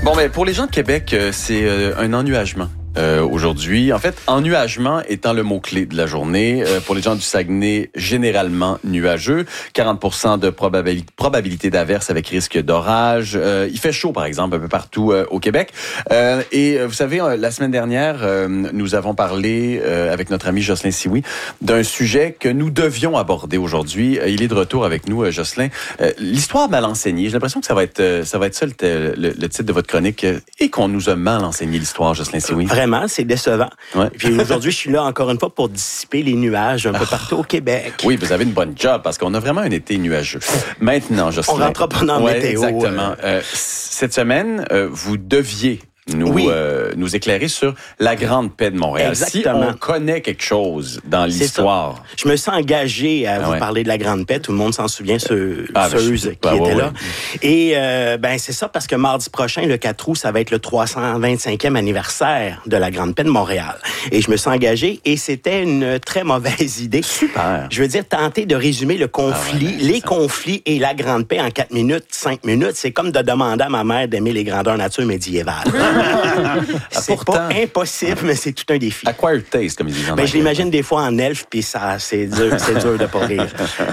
Bon, mais pour les gens de Québec, c'est un ennuagement. Aujourd'hui. En fait, ennuagement étant le mot-clé de la journée. Pour les gens du Saguenay, généralement nuageux. 40% de probabilité d'averse avec risque d'orage. Il fait chaud, par exemple, un peu partout au Québec. Et vous savez, la semaine dernière, nous avons parlé avec notre ami Jocelyn Sioui d'un sujet que nous devions aborder aujourd'hui. Il est de retour avec nous, Jocelyn. L'histoire mal enseignée. J'ai l'impression que ça va être ça le titre de votre chronique. Et qu'on nous a mal enseigné l'histoire, Jocelyn Sioui. Vraiment, c'est décevant. Ouais. Puis aujourd'hui, je suis là encore une fois pour dissiper les nuages un peu partout au Québec. Oui, vous avez une bonne job parce qu'on a vraiment un été nuageux. Maintenant, Jocelyn. On rentre pas dans la météo. Exactement. Cette semaine, vous deviez nous éclairer sur la Grande Paix de Montréal. Exactement. Si on connaît quelque chose dans l'histoire. Je me sens engagé à vous parler de la Grande Paix. Tout le monde s'en souvient, ceux qui étaient là. Et c'est ça, parce que mardi prochain, le 4 août, ça va être le 325e anniversaire de la Grande Paix de Montréal. Et je me suis engagé et c'était une très mauvaise idée. Super. Je veux dire, tenter de résumer le conflit, les conflits et la Grande Paix en 4 minutes, 5 minutes, c'est comme de demander à ma mère d'aimer les grandeurs nature médiévales. C'est pas impossible, mais c'est tout un défi. Acquired taste, comme ils disent en anglais. Je l'imagine des fois en elfe, puis ça, c'est dur de pas rire.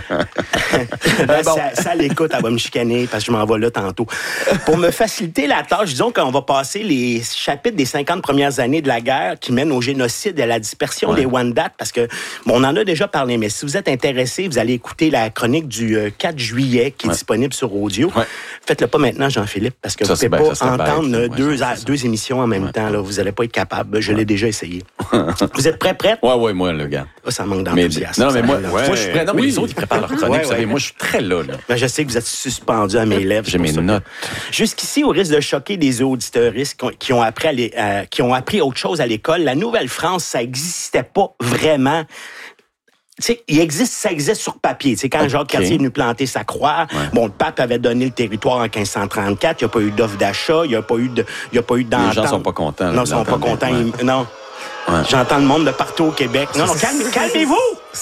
Ça l'écoute, elle va me chicaner, parce que je m'en vais là tantôt. Pour me faciliter la tâche, disons qu'on va passer les chapitres des 50 premières années de la guerre qui mènent au génocide et à la dispersion des Wendat, parce que, on en a déjà parlé, mais si vous êtes intéressé, vous allez écouter la chronique du 4 juillet qui est disponible sur audio. Ouais. Faites-le pas maintenant, Jean-Philippe, parce que vous ne pouvez pas entendre deux émissions en même temps. Là, vous n'allez pas être capable. Je l'ai déjà essayé. Vous êtes prêts? Oui, moi, le gars. Ça manque d'enthousiasme. Non, mais moi, je suis prêt. Non, mais les autres, ils préparent leur chronique. Vous savez, moi, je suis très là. Ben, je sais que vous êtes suspendu à mes lèvres. J'ai mes notes. Jusqu'ici, au risque de choquer des auditeuristes qui ont appris autre chose à l'école, la Nouvelle-France, ça n'existait pas vraiment. Ça existe sur papier. Quand Jacques Cartier est venu planter sa croix, le pape avait donné le territoire en 1534, il n'y a pas eu d'offre d'achat, il n'y a pas eu d'entente. Les gens sont pas contents. Non, ils sont pas contents. Non. Ouais. J'entends le monde de partout au Québec. Non, calmez-vous!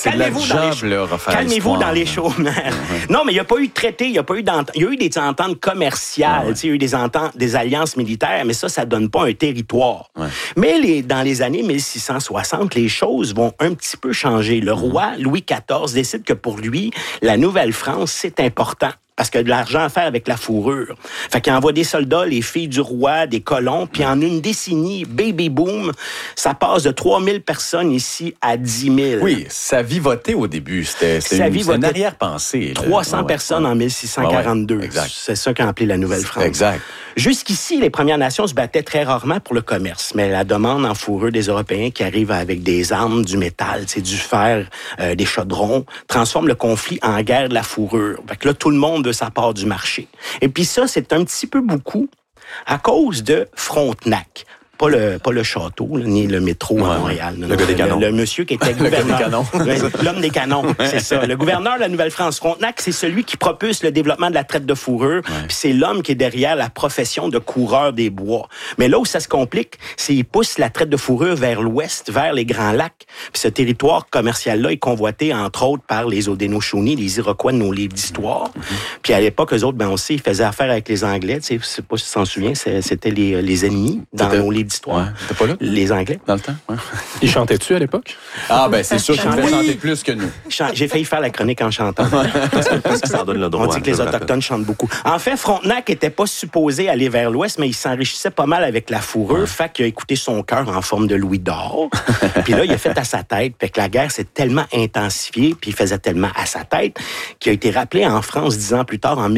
Calmez-vous dans les chômeurs. Non, mais il n'y a pas eu de traité, il y a pas eu d'entente. Il y a eu des ententes commerciales, il y a eu des alliances militaires, mais ça donne pas un territoire. Ouais. Mais dans les années 1660, les choses vont un petit peu changer. Le roi Louis XIV décide que pour lui, la Nouvelle-France, c'est important. Parce qu'il y a de l'argent à faire avec la fourrure. Fait qu'il envoie des soldats, les filles du roi, des colons, puis en une décennie, baby boom, ça passe de 3000 personnes ici à 10 000. Oui, ça vivotait au début. C'était une arrière-pensée. 300 personnes en 1642. Exact. C'est ça qu'a appelé la Nouvelle-France. Exact. Jusqu'ici, les Premières Nations se battaient très rarement pour le commerce, mais la demande en fourrure des Européens qui arrivent avec des armes, du métal, du fer, des chaudrons, transforme le conflit en guerre de la fourrure. Fait que là, tout le monde veut sa part du marché. Et puis ça, c'est un petit peu beaucoup à cause de Frontenac. Pas le château, ni le métro à Montréal. Le gars des canons. Le monsieur qui était gouverneur. L'homme des canons, c'est ça. Le gouverneur de la Nouvelle-France, Frontenac, c'est celui qui propulse le développement de la traite de fourrure, puis c'est l'homme qui est derrière la profession de coureur des bois. Mais là où ça se complique, c'est qu'il pousse la traite de fourrure vers l'ouest, vers les Grands Lacs. Puis ce territoire commercial-là est convoité, entre autres, par les Haudenosaunee, les Iroquois de nos livres d'histoire. Puis à l'époque, eux autres, on sait, ils faisaient affaire avec les Anglais. Je sais pas si tu t'en souviens, c'était les ennemis dans nos livres d'histoire. T'es pas là? Les Anglais. Dans le temps? Ouais. Ils chantaient-tu à l'époque? Ah, ben c'est sûr qu'ils pouvaient chanter plus que nous. J'ai failli faire la chronique en chantant. Parce que ça en donne le droit. On dit que les Autochtones chantent beaucoup. En fait, Frontenac n'était pas supposé aller vers l'ouest, mais il s'enrichissait pas mal avec la fourrure. Fait qu'il a écouté son cœur en forme de louis d'or. Puis là, il a fait à sa tête. Fait que la guerre s'est tellement intensifiée, puis il faisait tellement à sa tête, qu'il a été rappelé en France 10 ans plus tard, en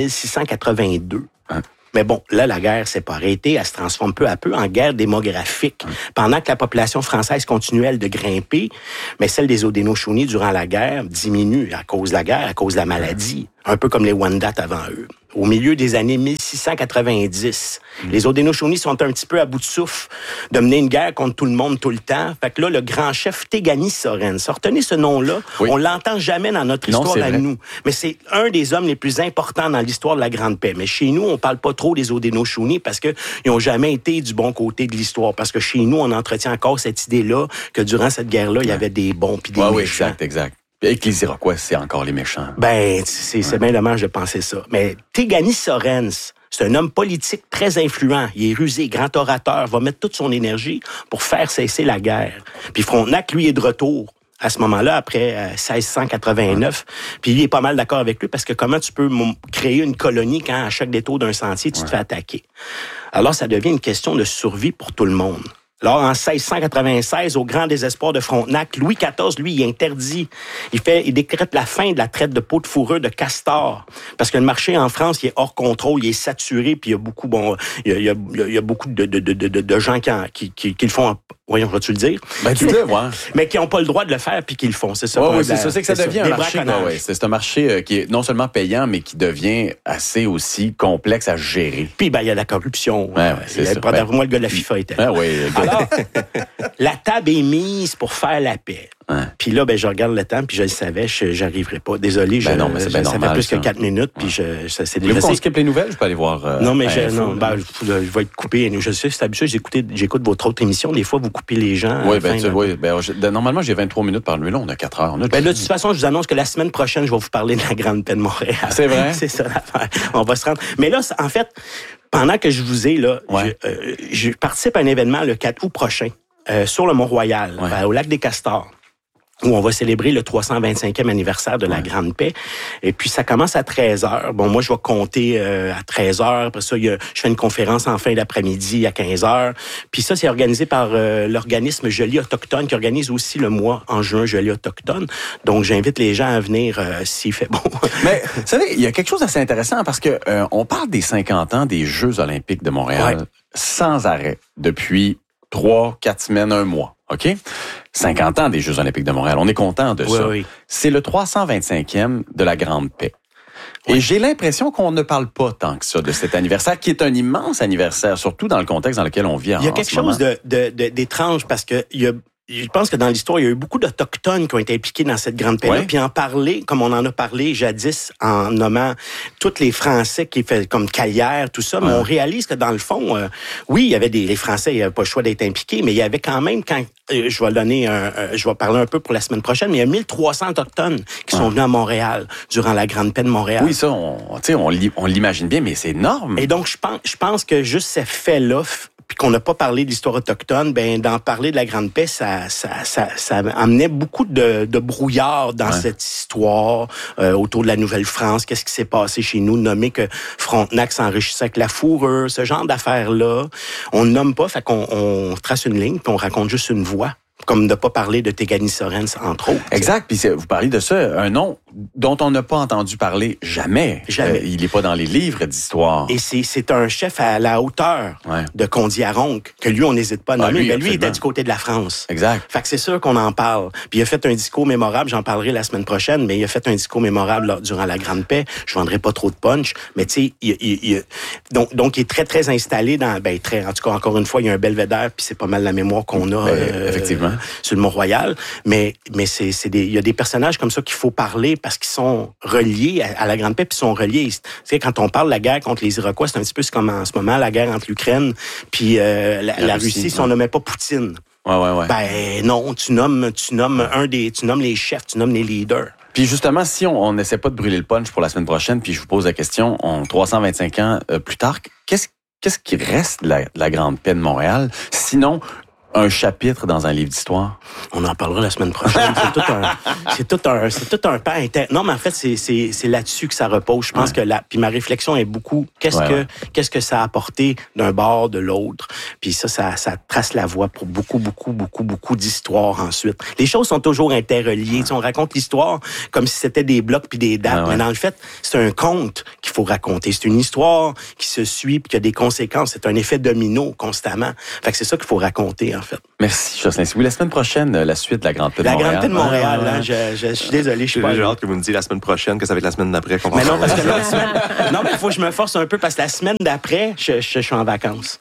1682. Mais bon, là, la guerre s'est pas arrêtée. Elle se transforme peu à peu en guerre démographique. Pendant que la population française continue, elle, de grimper, mais celle des Haudenosaunee durant la guerre diminue à cause de la guerre, à cause de la maladie. Un peu comme les Wendat avant eux. Au milieu des années 1690, les Haudenosaunee sont un petit peu à bout de souffle de mener une guerre contre tout le monde tout le temps. Fait que là, le grand chef Téganissorène, retenez ce nom-là, on l'entend jamais dans notre histoire à nous. Mais c'est un des hommes les plus importants dans l'histoire de la Grande Paix. Mais chez nous, on parle pas trop des Haudenosaunee parce qu'ils ont jamais été du bon côté de l'histoire. Parce que chez nous, on entretient encore cette idée-là que durant cette guerre-là, il y avait des bons puis des méchants. Oui, exact. Et que les Iroquois, c'est encore les méchants. Ben, c'est bien dommage de penser ça. Mais Téganissorène, C'est un homme politique très influent. Il est rusé, grand orateur, va mettre toute son énergie pour faire cesser la guerre. Puis Frontenac, lui, est de retour à ce moment-là, après 1689. Puis il est pas mal d'accord avec lui parce que comment tu peux créer une colonie quand à chaque détour d'un sentier, tu te fais attaquer? Alors, ça devient une question de survie pour tout le monde. Alors, en 1696, au grand désespoir de Frontenac, Louis XIV, lui, il interdit, il décrète la fin de la traite de peau de fourrure de castor. Parce que le marché en France, il est hors contrôle, il est saturé, puis il y a beaucoup, il y a beaucoup de gens qui le font. Voyons, vas-tu le dire? Ben, tu le vois. Mais qui n'ont pas le droit de le faire puis qui le font, c'est ça. Oui, c'est ça. C'est que ça devient un marché. C'est un marché qui est non seulement payant, mais qui devient assez aussi complexe à gérer. Puis, il y a la corruption. C'est ça. Pour moi, le gars de la FIFA était là. Alors, la table est mise pour faire la paix. Puis là, je regarde le temps, puis je le savais, j'arriverai pas. Désolé, ça fait plus que 4 minutes, puis c'est déjà... Voulez-vous qu'on skippe les nouvelles? Je peux aller voir... Non, mais je vais être coupé. Je sais, c'est habitué, j'écoute votre autre émission. Des fois, vous coupez les gens. Oui, normalement, j'ai 23 minutes par nuit. Là, on a 4 heures. De toute façon, je vous annonce que la semaine prochaine, je vais vous parler de la Grande Paix de Montréal. C'est vrai? C'est ça l'affaire. On va se rendre. Mais là, en fait, pendant que je vous ai, là, je participe à un événement le 4 août prochain sur le Mont-Royal, au lac des Castors, où on va célébrer le 325e anniversaire de la Grande Paix. Et puis, ça commence à 13h. Bon, moi, je vais compter à 13h. Après ça, je fais une conférence en fin d'après-midi à 15h. Puis ça, c'est organisé par l'organisme Gelée Autochtone, qui organise aussi le mois en juin Gelée Autochtone. Donc, j'invite les gens à venir s'il fait bon. Mais, vous savez, il y a quelque chose d'assez intéressant parce que on parle des 50 ans des Jeux olympiques de Montréal sans arrêt depuis 3, 4 semaines, 1 mois. OK? 50 ans des Jeux olympiques de Montréal. On est content de ça. Oui. C'est le 325e de la Grande Paix. Et j'ai l'impression qu'on ne parle pas tant que ça de cet anniversaire, qui est un immense anniversaire, surtout dans le contexte dans lequel on vit en ce moment. Il y a quelque chose d'étrange parce que je pense que dans l'histoire, il y a eu beaucoup d'Autochtones qui ont été impliqués dans cette Grande Paix-là. Puis en parler, comme on en a parlé jadis, en nommant tous les Français qui fait comme Calière, tout ça, mais on réalise que dans le fond, oui, il y avait les Français, il n'y avait pas le choix d'être impliqués, mais il y avait quand même, je vais parler un peu pour la semaine prochaine, mais il y a 1300 Autochtones qui sont venus à Montréal durant la Grande Paix de Montréal. Oui, ça, on l'imagine bien, mais c'est énorme. Et donc, je pense que juste ces faits-là, puis qu'on n'a pas parlé de l'histoire autochtone, d'en parler de la Grande Paix, ça amenait beaucoup de brouillard dans cette histoire autour de la Nouvelle-France. Qu'est-ce qui s'est passé chez nous? Nommer que Frontenac s'enrichissait avec la fourrure, ce genre d'affaires-là. On ne nomme pas, fait qu'on trace une ligne, puis on raconte juste une voix. Comme de ne pas parler de Tegani Sorens, entre autres. Exact. Puis vous parlez de ça, un nom dont on n'a pas entendu parler jamais. Il n'est pas dans les livres d'histoire. Et c'est un chef à la hauteur de Kondiaronk, que lui, on n'hésite pas à nommer. Mais lui, il était du côté de la France. Exact. Fait que c'est sûr qu'on en parle. Puis il a fait un discours mémorable, j'en parlerai la semaine prochaine, mais il a fait un discours mémorable durant la Grande Paix. Je vendrai pas trop de punch, mais tu sais, donc il est très, très installé dans... en tout cas, encore une fois, il y a un belvédère, puis c'est pas mal la mémoire qu'on a. Effectivement. Sur le Mont-Royal, mais il y a des personnages comme ça qu'il faut parler parce qu'ils sont reliés à la Grande Paix, puis ils sont reliés. Tu sais, quand on parle de la guerre contre les Iroquois, c'est un petit peu comme en ce moment la guerre entre l'Ukraine puis la Russie, si on nommait pas Poutine. Ouais. Non, tu nommes les chefs, tu nommes les leaders. Puis justement, si on n'essaie pas de brûler le punch pour la semaine prochaine, puis je vous pose la question, 325 ans plus tard, qu'est-ce qui reste de la Grande Paix de Montréal, sinon un chapitre dans un livre d'histoire? On en parlera la semaine prochaine. C'est tout un pan interne. Non, mais en fait, c'est là-dessus que ça repose. Je pense que puis ma réflexion est beaucoup, qu'est-ce que ça a apporté d'un bord, de l'autre. Puis ça trace la voie pour beaucoup, beaucoup, beaucoup, beaucoup d'histoires ensuite. Les choses sont toujours interreliées. Tu sais, on raconte l'histoire comme si c'était des blocs puis des dates. Mais dans le fait, c'est un conte qu'il faut raconter. C'est une histoire qui se suit puis qui a des conséquences. C'est un effet domino constamment. Fait que c'est ça qu'il faut raconter, en fait. Merci, Jocelyn. Oui, la semaine prochaine, la suite de la Grande Paix de Montréal. La Grande Paix de Montréal, je suis désolé, je suis pas... J'ai hâte que vous me disiez la semaine prochaine que ça va être la semaine d'après qu'on va mais non, parce que non, mais il faut que je me force un peu parce que la semaine d'après, je suis en vacances.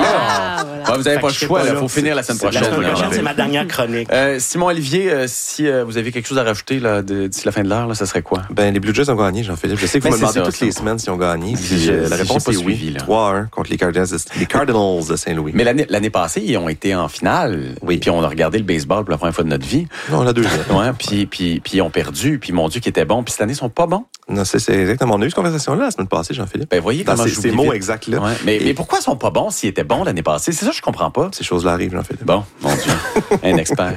Vous n'avez pas le choix, il faut finir la semaine prochaine. La semaine prochaine, c'est ma dernière chronique. Simon Olivier, si vous avez quelque chose à rajouter d'ici la fin de l'heure, ça serait quoi? Les Blue Jays ont gagné, Jean-Philippe. Je sais que vous me demandez toutes les semaines s'ils ont gagné. La réponse est oui. 3-1 contre les Cardinals de Saint-Louis. Mais l'année passée, ils ont été en finale. Oui. Puis on a regardé le baseball pour la première fois de notre vie. Non, la deuxième. Ouais, puis ils ont perdu. Puis mon Dieu, qui était bon. Puis cette année, ils sont pas bons. Non, c'est exactement. On a eu cette conversation-là la semaine passée, Jean-Philippe. Ben, voyez Dans comment ces mots exacts-là. Ouais. Mais pourquoi ils sont pas bons s'ils étaient bons l'année passée? C'est ça que je comprends pas. Ces choses-là arrivent, Jean-Philippe. Bon, mon Dieu. Un expert.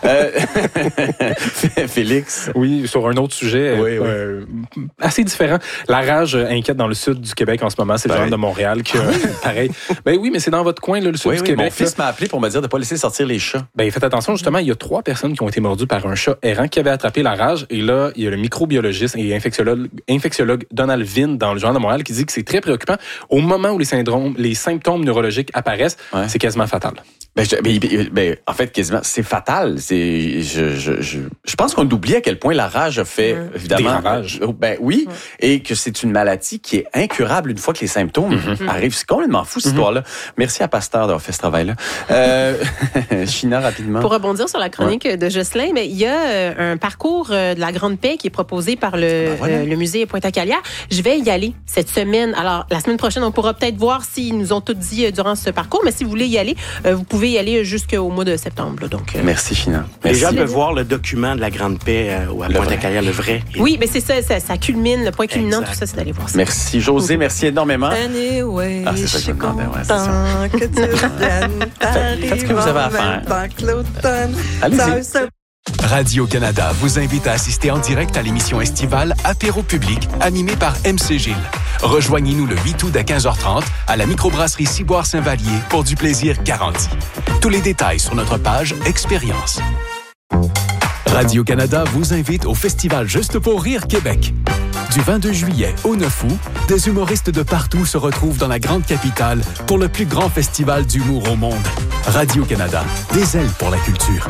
Félix. Oui, sur un autre sujet assez différent. La rage inquiète dans le sud du Québec en ce moment. C'est le genre de Montréal qui pareil. Ben oui, mais c'est dans votre coin, là, le sud du Québec. Mon fils m'a appelé pour me dire de ne pas laisser sortir les chats. Ben faites attention, justement, il y a 3 personnes qui ont été mordues par un chat errant qui avait attrapé la rage. Et là, il y a le microbiologiste et infectiologue Donald Vin dans le Journal de Montréal qui dit que c'est très préoccupant. Au moment où les symptômes neurologiques apparaissent, c'est quasiment fatal. En fait, quasiment, c'est fatal. Je pense qu'on oublie à quel point la rage a fait, évidemment... Des ravages. Ben oui, et que c'est une maladie qui est incurable une fois que les symptômes arrivent. C'est complètement fou, cette histoire-là. Merci à Pasteur d'avoir fait ce travail-là. China, rapidement. Pour rebondir sur la chronique de Jocelyn, mais il y a un parcours de la Grande Paix qui est proposé par le musée Pointe-à-Calière. Je vais y aller cette semaine. Alors, la semaine prochaine, on pourra peut-être voir s'ils nous ont tout dit durant ce parcours, mais si vous voulez y aller, vous pouvez y aller jusqu'au mois de septembre. Là, donc, merci, China. Les gens peuvent voir le document de la Grande Paix à Pointe-à-Calière, le vrai. Oui, mais c'est ça culmine, le point culminant, tout ça, c'est d'aller voir ça. Merci, José, merci énormément. Anyway, c'est ça que je me demandais, que tu reviennes. Faites ce que vous avez à faire. Allez-y. Radio-Canada vous invite à assister en direct à l'émission estivale Apéro public animée par MC Gilles. Rejoignez-nous le 8 août à 15h30 à la microbrasserie Ciboire-Saint-Vallier pour du plaisir garanti. Tous les détails sur notre page Expérience. Radio-Canada vous invite au Festival Juste pour rire Québec. Du 22 juillet au 9 août, des humoristes de partout se retrouvent dans la grande capitale pour le plus grand festival d'humour au monde. Radio-Canada, des ailes pour la culture.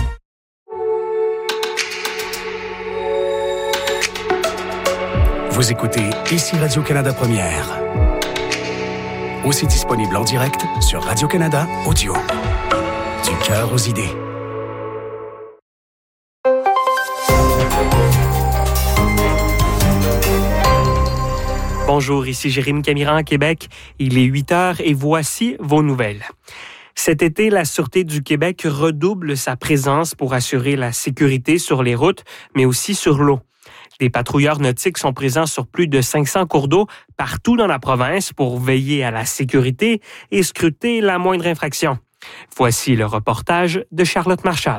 Vous écoutez ici Radio-Canada Première. Aussi disponible en direct sur Radio-Canada Audio. Du cœur aux idées. Bonjour, ici Jérémy Camiran à Québec. Il est 8h et voici vos nouvelles. Cet été, la Sûreté du Québec redouble sa présence pour assurer la sécurité sur les routes, mais aussi sur l'eau. Des patrouilleurs nautiques sont présents sur plus de 500 cours d'eau partout dans la province pour veiller à la sécurité et scruter la moindre infraction. Voici le reportage de Charlotte Marchal.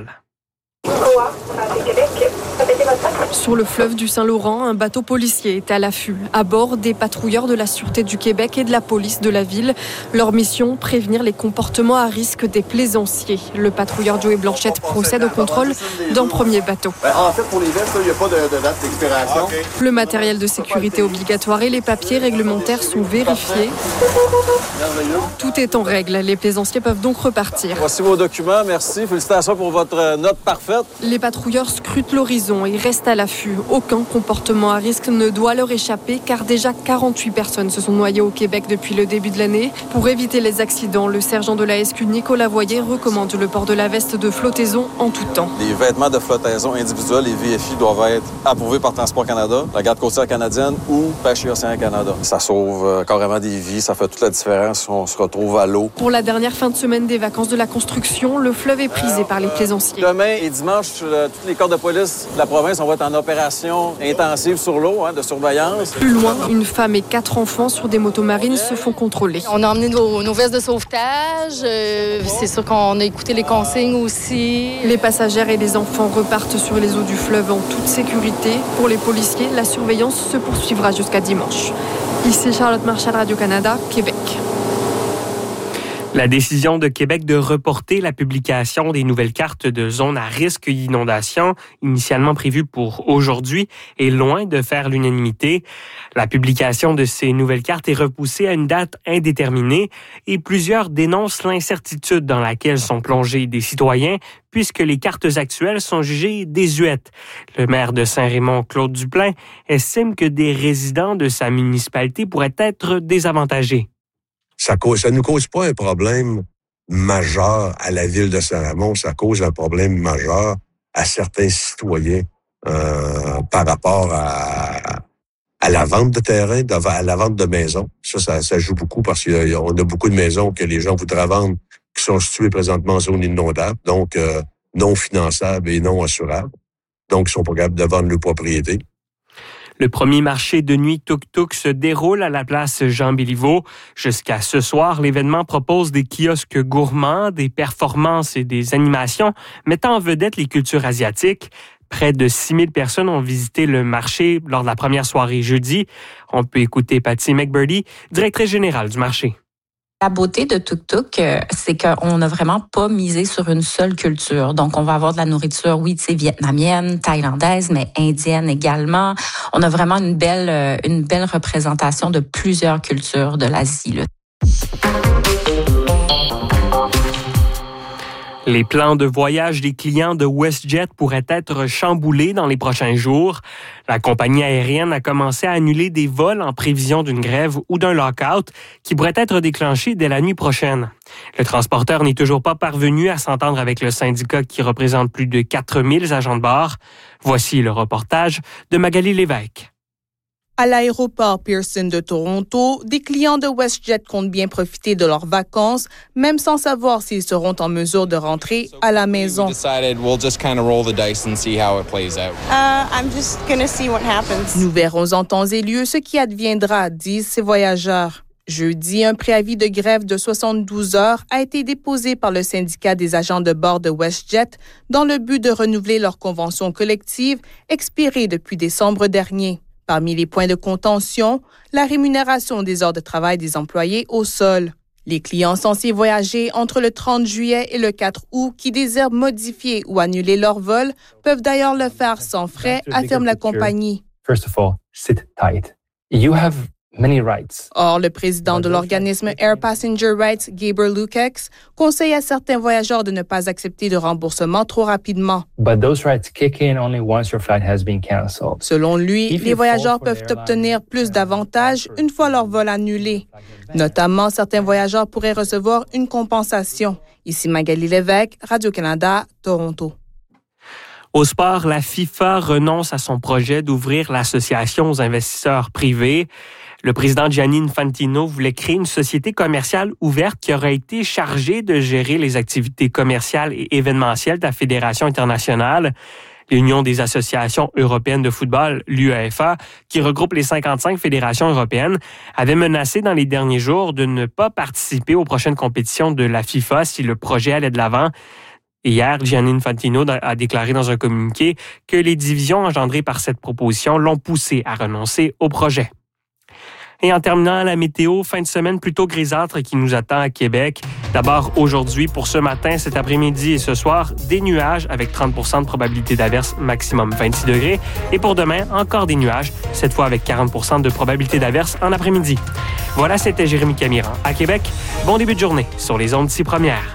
Sur le fleuve du Saint-Laurent, un bateau policier est à l'affût. À bord, des patrouilleurs de la Sûreté du Québec et de la police de la ville. Leur mission, prévenir les comportements à risque des plaisanciers. Le patrouilleur Joey Blanchette procède au contrôle d'un premier bateau. En fait, pour les vestes, il n'y a pas de date d'expiration. Okay. Le matériel de sécurité obligatoire et les papiers réglementaires sont vérifiés. Tout est en règle. Les plaisanciers peuvent donc repartir. Voici vos documents. Merci. Félicitations pour votre note parfaite. Les patrouilleurs scrutent l'horizon et restent à l'affût. Aucun comportement à risque ne doit leur échapper car déjà 48 personnes se sont noyées au Québec depuis le début de l'année. Pour éviter les accidents, le sergent de la SQ Nicolas Voyer recommande le port de la veste de flottaison en tout temps. Les vêtements de flottaison individuels, les VFI, doivent être approuvés par Transport Canada, la Garde côtière canadienne ou Pêche et Océan Canada. Ça sauve carrément des vies, ça fait toute la différence si on se retrouve à l'eau. Pour la dernière fin de semaine des vacances de la construction, le fleuve est prisé par les plaisanciers. Demain et dimanche, tous les corps de police de la province, on va être en opération intensive sur l'eau, de surveillance. Plus loin, une femme et 4 enfants sur des motos marines se font contrôler. On a emmené nos vestes de sauvetage. C'est sûr qu'on a écouté les consignes aussi. Les passagères et les enfants repartent sur les eaux du fleuve en toute sécurité. Pour les policiers, la surveillance se poursuivra jusqu'à dimanche. Ici Charlotte Marchal, Radio-Canada, Québec. La décision de Québec de reporter la publication des nouvelles cartes de zones à risque d'inondation, initialement prévues pour aujourd'hui, est loin de faire l'unanimité. La publication de ces nouvelles cartes est repoussée à une date indéterminée et plusieurs dénoncent l'incertitude dans laquelle sont plongés des citoyens puisque les cartes actuelles sont jugées désuètes. Le maire de Saint-Raymond, Claude Duplain, estime que des résidents de sa municipalité pourraient être désavantagés. Ça nous cause pas un problème majeur à la ville de Saint-Raymond, ça cause un problème majeur à certains citoyens par rapport à la vente de terrain, à la vente de maisons. Ça joue beaucoup parce qu'on a beaucoup de maisons que les gens voudraient vendre qui sont situés présentement en zone inondable, donc non finançables et non assurables. Donc, ils sont pas capables de vendre leurs propriétés. Le premier marché de nuit Tuk-Tuk se déroule à la place Jean-Béliveau. Jusqu'à ce soir, l'événement propose des kiosques gourmands, des performances et des animations mettant en vedette les cultures asiatiques. Près de 6000 personnes ont visité le marché lors de la première soirée jeudi. On peut écouter Patty McBurdy, directrice générale du marché. La beauté de Tuk-Tuk, c'est qu'on n'a vraiment pas misé sur une seule culture. Donc, on va avoir de la nourriture, oui, tu sais, vietnamienne, thaïlandaise, mais indienne également. On a vraiment une belle représentation de plusieurs cultures de l'Asie, là. Les plans de voyage des clients de WestJet pourraient être chamboulés dans les prochains jours. La compagnie aérienne a commencé à annuler des vols en prévision d'une grève ou d'un lock-out qui pourrait être déclenché dès la nuit prochaine. Le transporteur n'est toujours pas parvenu à s'entendre avec le syndicat qui représente plus de 4000 agents de bord. Voici le reportage de Magali Lévesque. À l'aéroport Pearson de Toronto, des clients de WestJet comptent bien profiter de leurs vacances, même sans savoir s'ils seront en mesure de rentrer à la maison. Nous verrons en temps et lieu ce qui adviendra, disent ces voyageurs. Jeudi, un préavis de grève de 72 heures a été déposé par le syndicat des agents de bord de WestJet dans le but de renouveler leur convention collective expirée depuis décembre dernier. Parmi les points de contention, la rémunération des heures de travail des employés au sol. Les clients censés voyager entre le 30 juillet et le 4 août qui désirent modifier ou annuler leur vol peuvent d'ailleurs le faire sans frais, affirme la compagnie. First of all, sit tight. You have many rights. Or, le président de l'organisme Air Passenger Rights, Gaber Lukex, conseille à certains voyageurs de ne pas accepter de remboursement trop rapidement. But those rights kick in only once your flight has been canceled. Selon lui, les voyageurs peuvent obtenir plus d'avantages une fois leur vol annulé. Notamment, certains voyageurs pourraient recevoir une compensation. Ici Magali Lévesque, Radio-Canada, Toronto. Au sport, la FIFA renonce à son projet d'ouvrir l'association aux investisseurs privés. Le président Gianni Infantino voulait créer une société commerciale ouverte qui aurait été chargée de gérer les activités commerciales et événementielles de la Fédération internationale. L'Union des associations européennes de football, l'UEFA, qui regroupe les 55 fédérations européennes, avait menacé dans les derniers jours de ne pas participer aux prochaines compétitions de la FIFA si le projet allait de l'avant. Hier, Gianni Infantino a déclaré dans un communiqué que les divisions engendrées par cette proposition l'ont poussé à renoncer au projet. Et en terminant, la météo, fin de semaine plutôt grisâtre qui nous attend à Québec. D'abord, aujourd'hui, pour ce matin, cet après-midi et ce soir, des nuages avec 30% de probabilité d'averse, maximum 26 degrés. Et pour demain, encore des nuages, cette fois avec 40% de probabilité d'averse en après-midi. Voilà, c'était Jérémy Camiran. À Québec, bon début de journée sur les ondes d'ici première.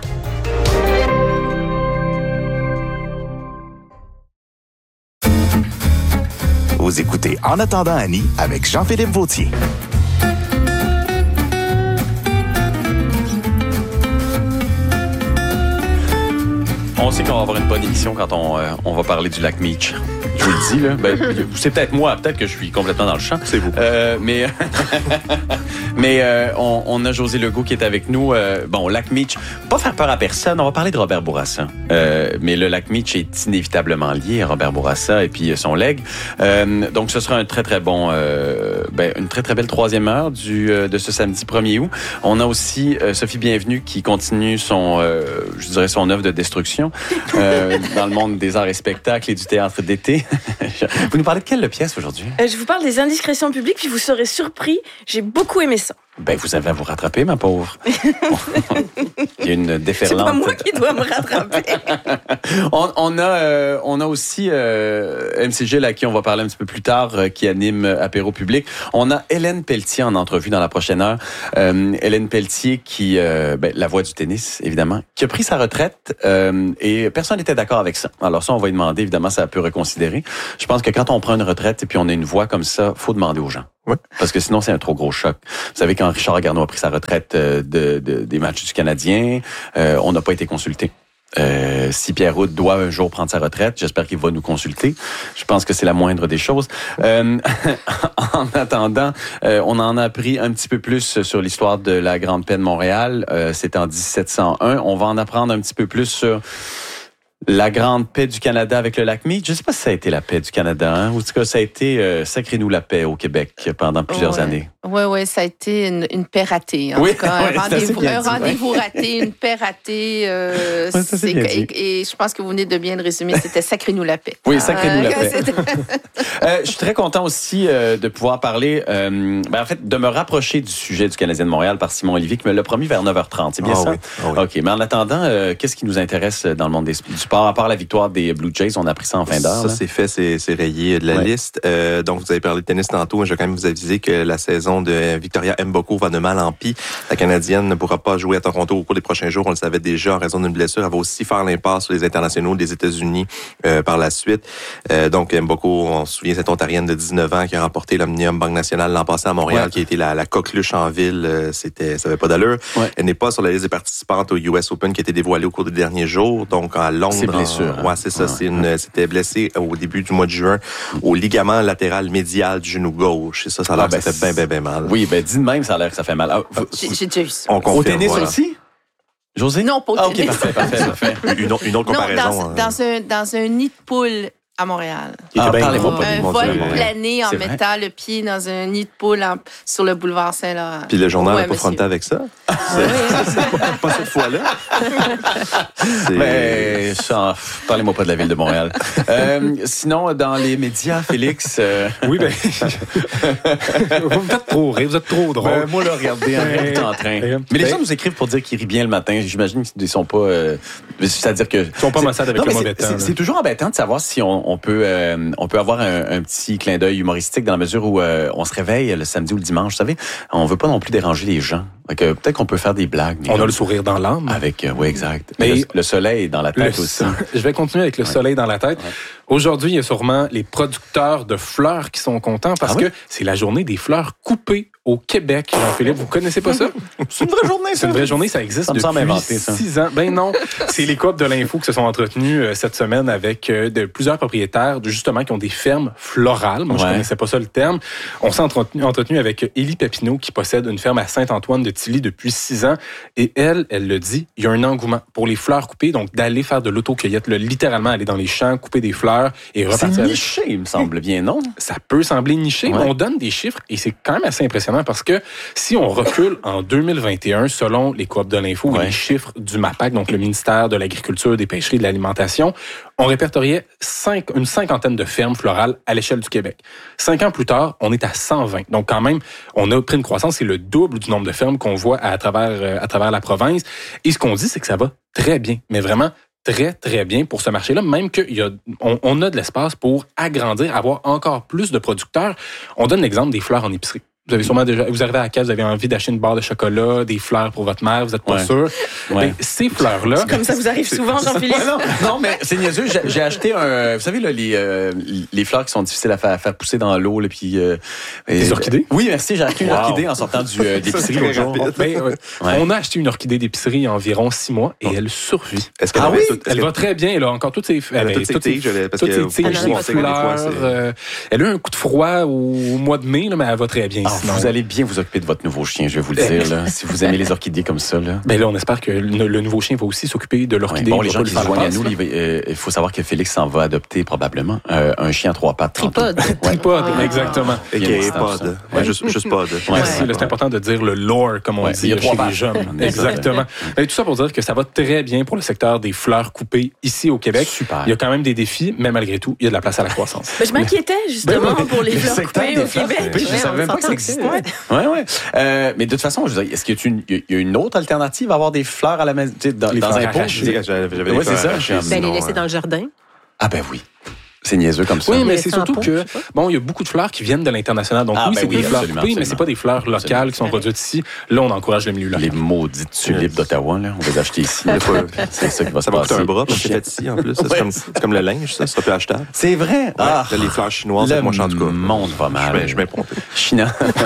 Vous écoutez En attendant Annie avec Jean-Philippe Vautier. On sait qu'on va avoir une bonne émission quand on va parler du lac Meech. Je vous le dis, là. Ben, c'est peut-être moi, peut-être que je suis complètement dans le champ. C'est vous. Mais on a José Legault qui est avec nous. Bon, lac Meech, pas faire peur à personne. On va parler de Robert Bourassa. Mais le lac Meech est inévitablement lié à Robert Bourassa et puis son legs. Donc, ce sera un très, très bon, une très, très belle troisième heure de ce samedi 1er août. On a aussi Sophie Bienvenue qui continue son œuvre de destruction dans le monde des arts et spectacles et du théâtre d'été. Vous nous parlez de quelle pièce aujourd'hui? Je vous parle des indiscrétions publiques, puis vous serez surpris. J'ai beaucoup aimé ça. Ben, vous avez à vous rattraper, ma pauvre. Il y a une déferlante. C'est pas moi qui dois me rattraper. on a aussi MCG, à qui on va parler un petit peu plus tard, qui anime Apéro Public. On a Hélène Pelletier en entrevue dans la prochaine heure. Hélène Pelletier qui, la voix du tennis, évidemment, qui a pris sa retraite et personne n'était d'accord avec ça. Alors ça, on va lui demander, évidemment, ça peut reconsidérer. Je pense que quand on prend une retraite et puis on a une voix comme ça, faut demander aux gens. Oui. Parce que sinon, c'est un trop gros choc. Vous savez, quand Richard Garneau a pris sa retraite des matchs du Canadien, on n'a pas été consulté. Si Pierre Roux doit un jour prendre sa retraite, j'espère qu'il va nous consulter. Je pense que c'est la moindre des choses. En attendant, on en a appris un petit peu plus sur l'histoire de la Grande Paix de Montréal. C'est en 1701. On va en apprendre un petit peu plus sur la Grande Paix du Canada avec le lac Mead. Je ne sais pas si ça a été la paix du Canada, hein? Ou en tout cas, ça a été Sacrez-nous la paix au Québec pendant plusieurs années. Oui, ça a été une paix ratée. En tout cas, un rendez-vous raté, une paix ratée. Et je pense que vous venez de bien le résumer. C'était Sacrez-nous la paix. Oui, Sacrez-nous la paix. Je suis très content aussi de pouvoir parler, en fait, de me rapprocher du sujet du Canadien de Montréal par Simon Olivier qui me l'a promis vers 9h30. C'est bien ça? Oui. OK, mais en attendant, qu'est-ce qui nous intéresse dans le monde du sport? À part la victoire des Blue Jays, on a appris ça en fin d'heure. Ça, c'est fait, c'est rayé de la liste. Donc, vous avez parlé de tennis tantôt. Je vais quand même vous aviser que la saison de Victoria Mboko va de mal en pis. La Canadienne ne pourra pas jouer à Toronto au cours des prochains jours. On le savait déjà en raison d'une blessure. Elle va aussi faire l'impasse sur les internationaux des États-Unis par la suite. Donc, Mboko, on se souvient, cette Ontarienne de 19 ans qui a remporté l'Omnium Banque Nationale l'an passé à Montréal, qui a été la coqueluche en ville. Ça avait pas d'allure. Elle n'est pas sur la liste des participantes au US Open qui a été dévoilée au cours des derniers jours. Donc, à Londres. C'est blessure. Ouais, c'est ça. C'était blessé au début du mois de juin au ligament latéral médial du genou gauche. Et ça a l'air que ça fait bien mal. Oui, dit de même, ça a l'air que ça fait mal. J'ai déjà eu ça. Au tennis aussi? José? Non, pas au tennis. OK, parfait. Une autre comparaison. Dans un nid de poule à Montréal. Parlez-moi pas un vol plané en mettant le pied dans un nid de poule sur le boulevard Saint-Laurent. Puis le journal n'a pas fronté avec ça? Pas cette fois-là. Mais parlez-moi pas de la ville de Montréal. Sinon, dans les médias, Félix... Oui, vous êtes trop rire, vous êtes trop drôle. Moi, là, regardez, tout en train. Mais les gens nous écrivent pour dire qu'ils rient bien le matin. J'imagine qu'ils ne sont pas... c'est-à-dire que... Ils sont pas massades avec le mauvais temps. C'est toujours embêtant de savoir si on peut avoir un petit clin d'œil humoristique dans la mesure où on se réveille le samedi ou le dimanche. Vous savez, on veut pas non plus déranger les gens. Peut-être qu'on peut faire des blagues. On a le sourire dans l'âme. Oui, exact. Mais le soleil dans la tête aussi. Je vais continuer avec le soleil dans la tête. Ouais. Aujourd'hui, il y a sûrement les producteurs de fleurs qui sont contents parce que c'est la journée des fleurs coupées au Québec. Jean-Philippe, vous connaissez pas ça? C'est une vraie journée, ça. C'est une vraie journée, ça existe depuis 6 ans. Ben non, c'est les coupes de l'info qui se sont entretenus cette semaine avec plusieurs propriétaires justement qui ont des fermes florales. Moi, je connaissais pas ça le terme. On s'est entretenu avec Élie Papineau qui possède une ferme à Saint-Antoine de Tilly depuis 6 ans. Et elle le dit, il y a un engouement pour les fleurs coupées, donc d'aller faire de l'autocueillette, littéralement aller dans les champs, couper des fleurs et repartir. C'est niché, il me semble bien, non? Ça peut sembler niché, mais on donne des chiffres et c'est quand même assez impressionnant parce que si on recule en 2021, selon les Coop de l'info et les chiffres du MAPAC, donc le ministère de l'Agriculture, des Pêcheries et de l'Alimentation, on répertoriait une cinquantaine de fermes florales à l'échelle du Québec. 5 ans plus tard, on est à 120. Donc quand même, on a pris une croissance, c'est le double du nombre de fermes qu'on voit à travers la province. Et ce qu'on dit, c'est que ça va très bien, mais vraiment très, très bien pour ce marché-là, même qu'on a de l'espace pour agrandir, avoir encore plus de producteurs. On donne l'exemple des fleurs en épicerie. Vous avez sûrement vous arrivez à la caisse, vous avez envie d'acheter une barre de chocolat, des fleurs pour votre mère, vous n'êtes pas sûr. Mais ces fleurs-là... C'est comme ça vous arrive souvent, Jean-Philippe. non, mais c'est niaiseux. J'ai acheté vous savez, là, les fleurs qui sont difficiles à faire pousser dans l'eau. Là, puis, des orchidées? Oui, merci. J'ai acheté une orchidée en sortant d'épicerie l'autre jour. On a acheté une orchidée d'épicerie il y a environ 6 mois et elle survit. Est-ce qu'elle elle va très bien. Elle a encore toutes ses tiges, ses fleurs. Elle a eu un coup de froid au mois de mai, mais elle va très bien. Vous allez bien vous occuper de votre nouveau chien, je vais vous le dire. Là, si vous aimez les orchidées comme ça. Là. Ben là, on espère que le nouveau chien va aussi s'occuper de l'orchidée. Bon, les gens qui se joignent à nous, il faut savoir que Félix s'en va adopter probablement un chien à 3 pattes. Tripode, exactement. Pod. Juste pod. Merci. C'est important de dire le lore, comme on dit chez les jeunes. Exactement. Tout ça pour dire que ça va très bien pour le secteur des fleurs coupées ici au Québec. Super. Il y a quand même des défis, mais malgré tout, il y a de la place à la croissance. Je m'inquiétais justement pour les fleurs coupées au Québec. Je savais pas que ça existait. Mais de toute façon, je veux dire, est-ce qu'il y a une autre alternative à avoir des fleurs à la maison, dans un pot? J'avais des fleurs les laisser dans le jardin. Ah ben oui. C'est niaiseux comme ça. Oui, mais c'est surtout que, bon, il y a beaucoup de fleurs qui viennent de l'international. Donc, c'est des fleurs coupées, mais c'est pas des fleurs locales qui sont produites ici. Là, on encourage le milieu local. Les maudites tulipes d'Ottawa, là, on va les acheter ici. C'est ça qui va se passer. Ça va coûter un bras parce que c'est fait ici, en plus. C'est comme le linge, ça sera plus achetable. C'est vrai. Les fleurs chinoises, c'est moins cher, en tout cas. Le monde va mal. Je m'imprends. China.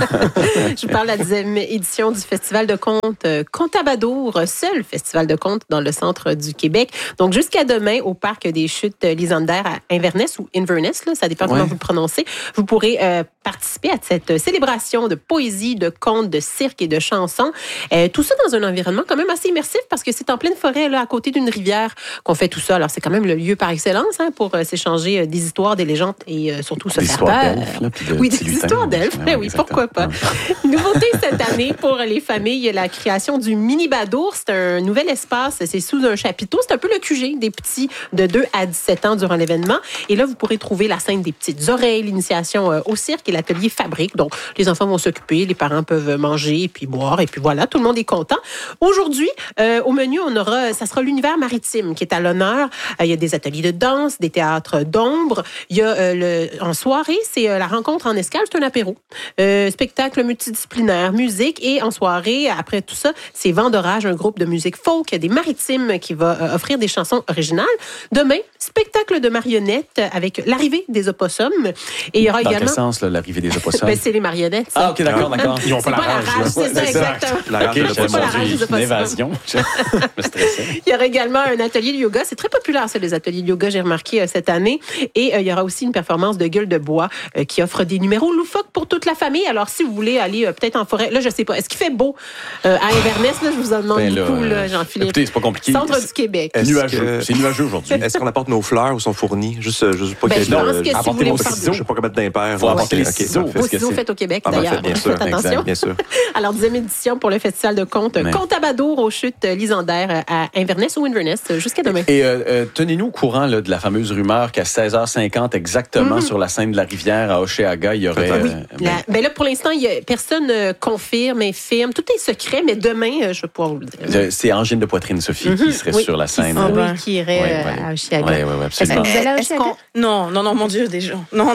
Je vous parle de la 10e édition du Festival de contes Contabadour, seul festival de contes dans le centre du Québec. Donc, jusqu'à demain, au Parc des Chutes Lysander à Inverness ou Inverness, là, ça dépend comment vous le prononcez. Vous pourrez participer à cette célébration de poésie, de contes, de cirque et de chansons. Tout ça dans un environnement quand même assez immersif parce que c'est en pleine forêt, là, à côté d'une rivière qu'on fait tout ça. Alors, c'est quand même le lieu par excellence pour s'échanger des histoires, des légendes et surtout se faire peur. Oui, des histoires d'elfes. Oui, pourquoi pas. Nouveauté cette année pour les familles, la création du Mini Badour. C'est un nouvel espace. C'est sous un chapiteau. C'est un peu le QG des petits de 2 à 17 ans durant l'événement. Et là, vous pourrez trouver la scène des petites oreilles, l'initiation au cirque et l'atelier fabrique. Donc, les enfants vont s'occuper, les parents peuvent manger et puis boire. Et puis voilà, tout le monde est content. Aujourd'hui, au menu, ça sera l'univers maritime qui est à l'honneur. Il y a des ateliers de danse, des théâtres d'ombre. Il y a en soirée, c'est la rencontre en escale, c'est un apéro. Spectacle multidisciplinaire, musique. Et en soirée, après tout ça, c'est Vent d'orage, un groupe de musique folk des maritimes qui va offrir des chansons originales. Demain, spectacle de marionnettes avec l'arrivée des opossums. Et il y aura Dans également... quel sens, là, l'arrivée des opossums? C'est les marionnettes. Ça. Ah, OK, d'accord. Ils n'ont pas la rage. C'est ça, exactement. La rage, c'est pas la rage des opossums. Une évasion. Je me stressais. Il y aura également un atelier de yoga. C'est très populaire, ça, les ateliers de yoga, j'ai remarqué cette année. Et il y aura aussi une performance de gueule de bois qui offre des numéros loufoques pour toute la famille. Alors, si vous voulez aller peut-être en forêt, là, je sais pas, est-ce qu'il fait beau à Inverness? Là, je vous en demande beaucoup, Jean-Philippe. Écoutez, c'est pas compliqué. Centre du Québec. C'est nuageux aujourd'hui. Est-ce qu'on apporte nos fleurs ou sont fournies? Juste pas qu'il y ait je pense que si vous voulez mon ciseau. Je sais pas comment mettre d'impair. Faut apporter les ciseaux. Vos ciseaux faits au Québec, d'ailleurs. Faites attention. Bien sûr. Alors, 10e édition pour le Festival de contes Contabadour aux Chutes Lysander à Inverness ou Inverness jusqu'à demain. Et tenez-nous au courant là, de la fameuse rumeur qu'à 16h50 exactement sur la scène de la rivière à Hochelaga, il y aurait... Là, pour l'instant, personne confirme, infirme. Tout est secret, mais demain, je vais pouvoir vous le dire. C'est Angine de Poitrine, Sophie, qui serait sur la scène. Oui, qui irait à Hochelaga. Oui, absolument. Est-ce que vous allez à Hochelaga? Non, mon Dieu, déjà. Non.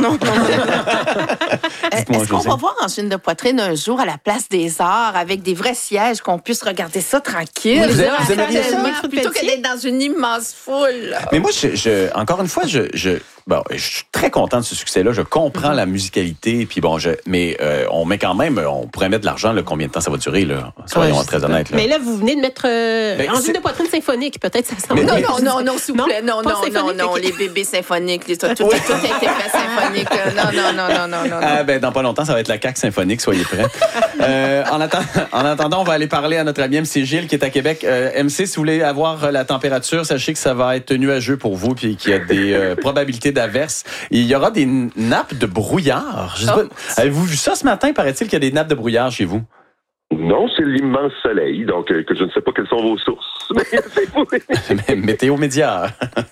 Est-ce qu'on va voir Angine de Poitrine un jour à la Place des Arts avec des vrais sièges, qu'on puisse regarder ça tranquille? Vous aimeriez ça? Plutôt que d'être dans une immense foule. Mais moi, encore une fois, je suis très content de ce succès-là. Je comprends la musicalité, puis mais on met quand même, on pourrait mettre de l'argent, là, combien de temps ça va durer, là? Soyons très honnêtes. Là. Mais là, vous venez de mettre Angine de Poitrine symphonique, peut-être ça semble. Non, s'il vous plaît. Non, les bébés symphoniques, tout a été fait symphonique. Non. Dans pas longtemps, ça va être la CAQ symphonique, soyez prêts. En attendant, on va aller parler à notre ami MC Gilles, qui est à Québec. MC, si vous voulez avoir la température, sachez que ça va être nuageux pour vous, puis qu'il y a des probabilités d'averses. Il y aura des nappes de brouillard. Je sais pas, avez-vous vu ça ce matin? Paraît-il qu'il y a des nappes de brouillard chez vous? Non, c'est l'immense soleil, donc que je ne sais pas quelles sont vos sources. Mais Météo Média.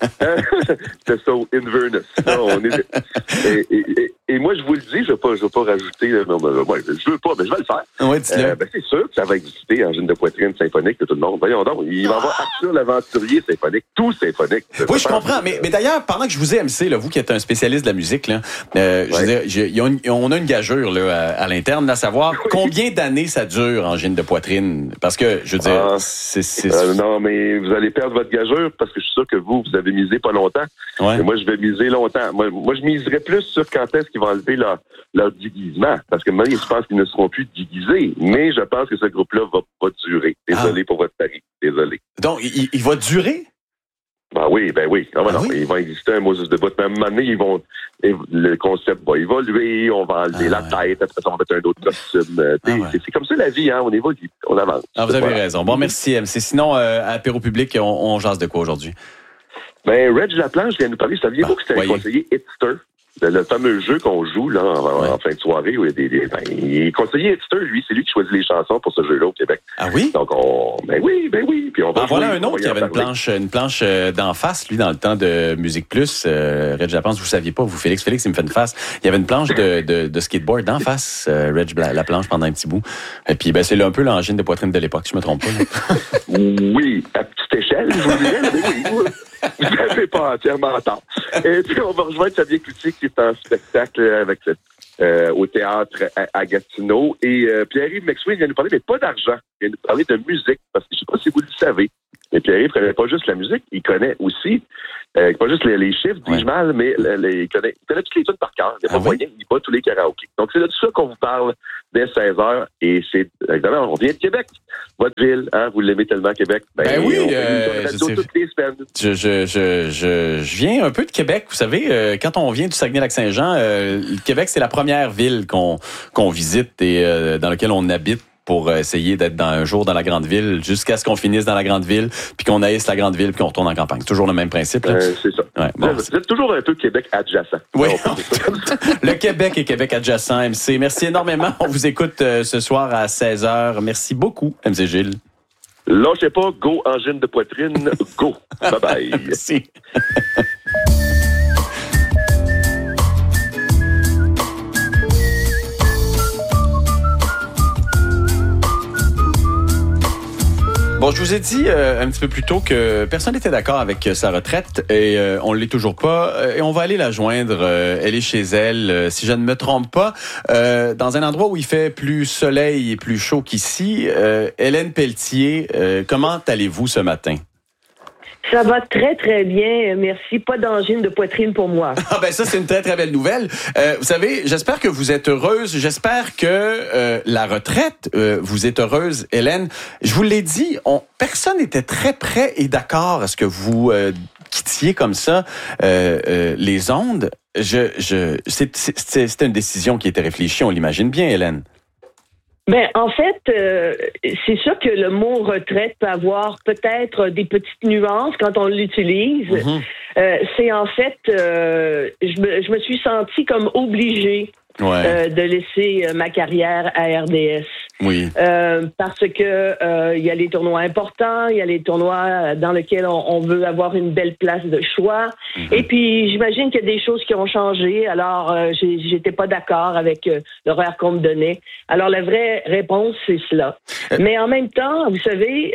C'est ça, Inverness. Non, on est... Et moi, je vous le dis, je ne vais pas rajouter... je veux pas, mais je vais le faire. Oui, dis-le. C'est sûr que ça va exister Angine de Poitrine symphonique de tout le monde. Voyons donc, il va y avoir Arthur l'aventurier symphonique, tout symphonique. Oui, je comprends. Mais d'ailleurs, pendant que je vous ai MC, là, vous qui êtes un spécialiste de la musique, là, je veux dire, on a une gageure là, à l'interne, à savoir combien d'années ça dure, Angine de Poitrine. Parce que, je veux dire, non, mais vous allez perdre votre gageure parce que je suis sûr que vous avez misé pas longtemps. Et moi, je vais miser longtemps. Moi, je miserais plus sur quand est-ce qu'ils vont enlever leur déguisement. Parce que maintenant, je pense qu'ils ne seront plus déguisés. Mais je pense que ce groupe-là va pas durer. Désolé pour votre pari. Désolé. Donc, il va durer? Ben oui. Non, il va exister un Moses de bout. Mais à un moment donné, le concept va évoluer, on va enlever la tête, après ça, on va mettre un autre costume. C'est comme ça la vie, hein, on évolue, on avance. Vous avez raison. Bon, merci, MC. Sinon, à Apéro Public, on jase de quoi aujourd'hui? Reg Laplanche vient nous parler. Saviez-vous que c'était un conseiller Hitster? Le fameux jeu qu'on joue là en fin de soirée où il est conseiller Hitster, lui, c'est lui qui choisit les chansons pour ce jeu-là au Québec. Ah oui? Donc oui. Puis on va voilà un autre qui avait une planche d'en face, lui, dans le temps de Musique Plus. Reg Laplanche, vous ne saviez pas, vous, Félix, il me fait une face. Il y avait une planche de skateboard d'en face, Reg Laplanche, pendant un petit bout. Et puis, c'est un peu l'Angine de Poitrine de l'époque, si je me trompe pas. Oui, à petite échelle, je vous dirais, mais oui. Vous n'avez pas entièrement tort. Et puis, on va rejoindre Fabien Cloutier, qui est en spectacle avec au théâtre à Gatineau. Et Pierre-Yves McSween vient nous parler, mais pas d'argent. Il vient nous parler de musique, parce que je ne sais pas si vous le savez. Mais Pierre-Yves ne connaît pas juste la musique, il connaît aussi, pas juste les chiffres, dis-je mal, mais il connaît toutes les tunes par cœur. Il n'y a pas moyen, il bat tous les karaokés. Donc, c'est de ça qu'on vous parle dès 16h. Et c'est, évidemment, on vient de Québec. Votre ville, hein, vous l'aimez tellement, Québec. Ben oui, toutes les semaines. Je viens un peu de Québec. Vous savez, quand on vient du Saguenay-Lac-Saint-Jean, le Québec, c'est la première ville qu'on visite et dans laquelle on habite pour essayer d'être un jour dans la grande ville, jusqu'à ce qu'on finisse dans la grande ville, puis qu'on haïsse la grande ville, puis qu'on retourne en campagne. Toujours le même principe. C'est ça. Ouais, bon, vous êtes toujours un peu Québec adjacent. Oui. Le Québec et Québec adjacent, MC. Merci énormément. On vous écoute ce soir à 16h. Merci beaucoup, MC Gilles. Lâchez pas, go, angine de poitrine, go. Bye-bye. Merci. Bon, je vous ai dit un petit peu plus tôt que personne n'était d'accord avec sa retraite et on l'est toujours pas. Et on va aller la joindre. Elle est chez elle, si je ne me trompe pas, dans un endroit où il fait plus soleil et plus chaud qu'ici. Hélène Pelletier, comment allez-vous ce matin? Ça va très, très bien. Merci. Pas d'angine de poitrine pour moi. Ah ben ça, c'est une très, très belle nouvelle. Vous savez, j'espère que vous êtes heureuse. J'espère que la retraite, vous êtes heureuse, Hélène. Je vous l'ai dit, personne n'était très prêt et d'accord à ce que vous quittiez comme ça les ondes. C'est une décision qui était réfléchie, on l'imagine bien, Hélène. Ben, en fait, c'est sûr que le mot retraite peut avoir peut-être des petites nuances quand on l'utilise. Mm-hmm. C'est en fait, je me suis sentie comme obligée de laisser ma carrière à RDS. Oui. Parce que il y a les tournois importants, il y a les tournois dans lesquels on veut avoir une belle place de choix. Mm-hmm. Et puis, j'imagine qu'il y a des choses qui ont changé. Alors, j'étais pas d'accord avec l'horaire qu'on me donnait. Alors, la vraie réponse, c'est cela. Mais en même temps, vous savez,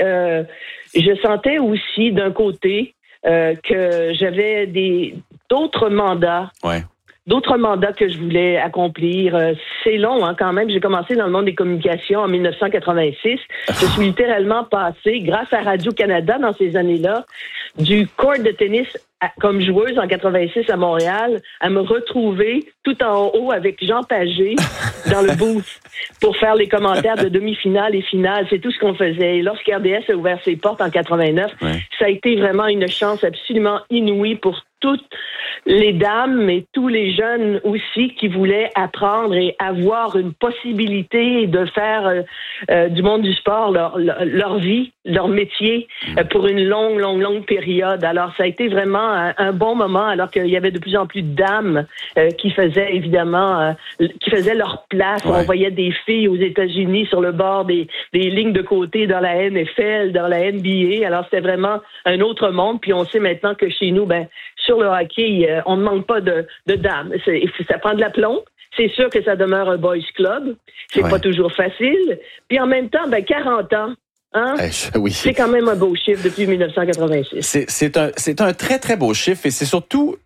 je sentais aussi d'un côté que j'avais d'autres mandats. Ouais. D'autres mandats que je voulais accomplir. C'est long, hein, quand même. J'ai commencé dans le monde des communications en 1986. Je suis littéralement passée, grâce à Radio-Canada dans ces années-là, du court de tennis comme joueuse en 86 à Montréal, à me retrouver tout en haut avec Jean Pagé dans le booth pour faire les commentaires de demi-finale et finale. C'est tout ce qu'on faisait. Et lorsqu'RDS a ouvert ses portes en 89, ça a été vraiment une chance absolument inouïe pour toutes les dames et tous les jeunes aussi qui voulaient apprendre et avoir une possibilité de faire du monde du sport leur vie, leur métier pour une longue période. Alors, ça a été vraiment un bon moment, alors qu'il y avait de plus en plus de dames qui faisaient évidemment, qui faisaient leur place. Ouais. On voyait des filles aux États-Unis sur le bord des lignes de côté dans la NFL, dans la NBA. Alors, c'était vraiment un autre monde. Puis, on sait maintenant que chez nous, sur le hockey, on ne manque pas de dames. Ça prend de l'aplomb. C'est sûr que ça demeure un boys club. C'est pas toujours facile. Puis en même temps, 40 ans. Hein? Oui. C'est quand même un beau chiffre depuis 1986. C'est un très, très beau chiffre et c'est surtout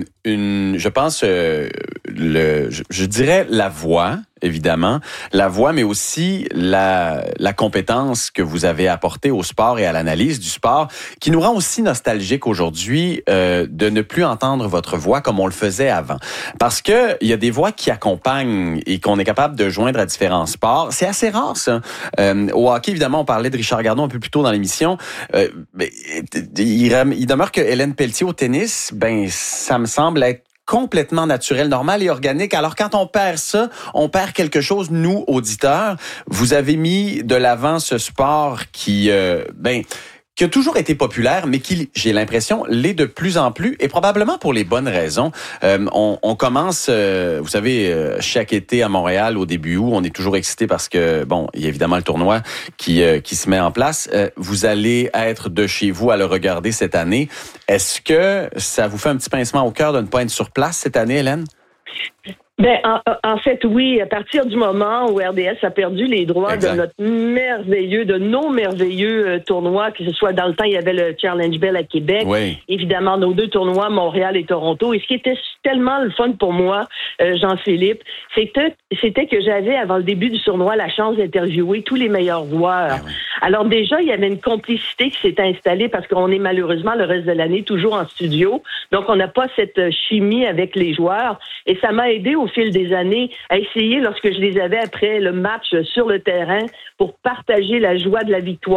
je pense, je dirais la voix, évidemment. La voix, mais aussi la compétence que vous avez apportée au sport et à l'analyse du sport, qui nous rend aussi nostalgique aujourd'hui de ne plus entendre votre voix comme on le faisait avant. Parce que il y a des voix qui accompagnent et qu'on est capable de joindre à différents sports. C'est assez rare, ça. Au hockey, évidemment, on parlait de Richard Gardon un peu plus tôt dans l'émission. Mais il demeure que Hélène Pelletier au tennis, ça me semble être complètement naturel, normal et organique. Alors, quand on perd ça, on perd quelque chose, nous, auditeurs. Vous avez mis de l'avant ce sport qui a toujours été populaire, mais qui, j'ai l'impression, l'est de plus en plus, et probablement pour les bonnes raisons. On commence, vous savez, chaque été à Montréal, au début août, on est toujours excité parce que, il y a évidemment le tournoi qui se met en place. Vous allez être de chez vous à le regarder cette année. Est-ce que ça vous fait un petit pincement au cœur de ne pas être sur place cette année, Hélène? Ben, en fait, oui, à partir du moment où RDS a perdu les droits de nos merveilleux tournois, que ce soit dans le temps, il y avait le Challenge Bell à Québec, évidemment, nos 2 tournois, Montréal et Toronto. Et ce qui était tellement le fun pour moi, Jean-Philippe, c'était que j'avais, avant le début du tournoi, la chance d'interviewer tous les meilleurs joueurs. Alors déjà, il y avait une complicité qui s'est installée parce qu'on est malheureusement le reste de l'année toujours en studio. Donc, on n'a pas cette chimie avec les joueurs. Et ça m'a aidé au fil des années à essayer, lorsque je les avais après le match sur le terrain, pour partager la joie de la victoire.